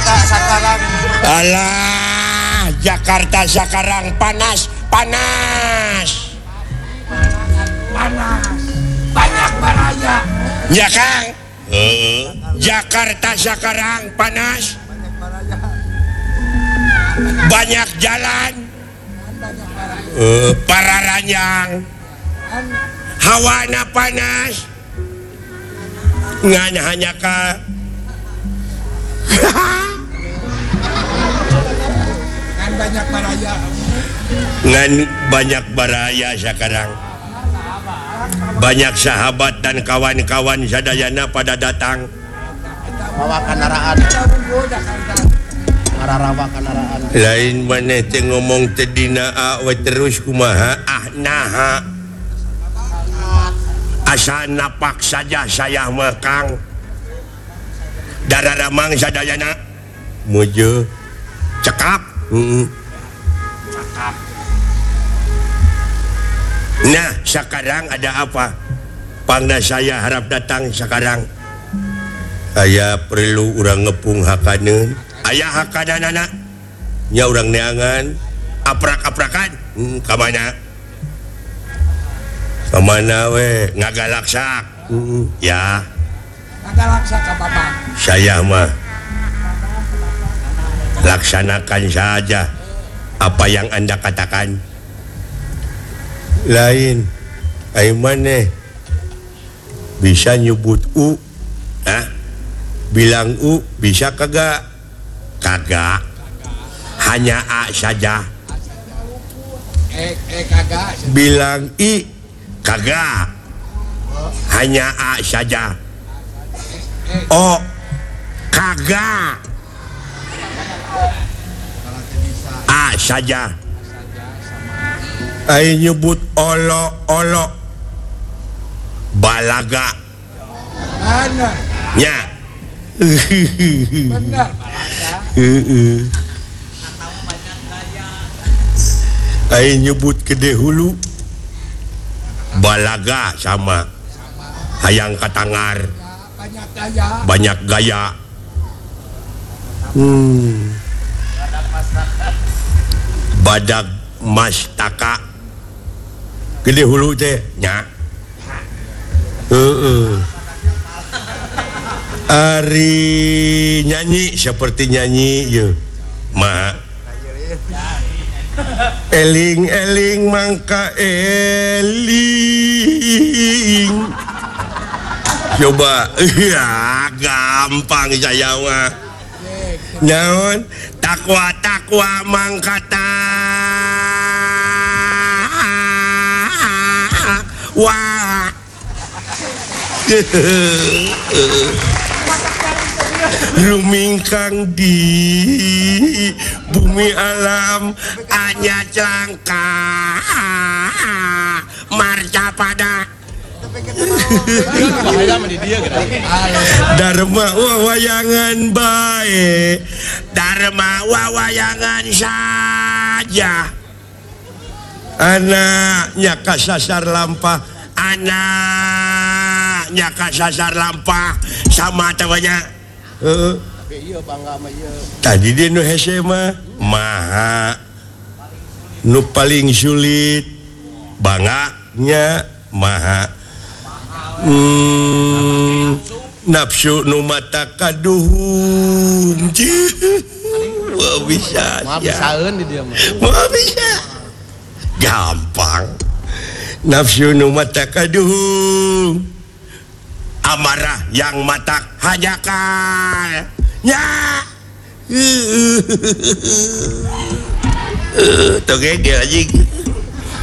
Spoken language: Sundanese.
sekarang. Alah, Jakarta sekarang panas. Panas. Banyak baraya. Ya Kang. Jakarta sekarang panas. Banyak jalan. Para ranjang. Hawana panas. Ngan hanya ka Banyak baraya. Ngan banyak baraya sekarang. Banyak sahabat dan kawan-kawan sadayana pada datang. Bawa kendaraan. Ngarawa kendaraan. Lain maneh teh ngomong teh dina we terus kumaha naha. Asa napak saja saya mah Kang. Dararamang sadayana. Muju. Cekap. Cakap. Nah, sekarang ada apa? Pangna saya harap datang sekarang. Aya perlu urang ngepung hakaneun. Aya hakadanana. Nya urang neangan aprak-aprakan. Ka mana? Ka mana we? Ngagalaksak. Ya. Ngagalaksak ka Bapak. Saya mah laksanakan saja apa yang Anda katakan. Lain ai maneh bisa nyebut U. Bilang U bisa kagak? Kagak. Hanya A saja. Kagak. Bilang I kagak. Hanya A saja. O kagak. A saja. Ai nyebut olo balaga. Benar. Nya. Benar. Ai nyebut gede hulu balaga sama. Hayang katangar. Banyak gaya. Banyak gaya. Badag mastaka. Gede hulu teh nya. Ari nyanyi seperti nyanyi ya. Ma. Eling mangka eling. Coba ya gampang saya mah. Naon takwa mangkata wah. Rumingkang di bumi alam anya cangka marca pada Dharma wawayangan bae. Dharma wawayangan saja. Anaknya kasasar lampah. Anaknya kasasar lampah. Sama tawanya. Tadi dia nu hese mah maha. Nu paling sulit banganya maha. Nafsu nu mata kaduhung. Wah bisa. Bisaeun di dieu mah. Wah bisa. Gampang. Nafsu nu mata kaduhung. Amarah yang mata hajakal. Ya. Tuh dia anjing.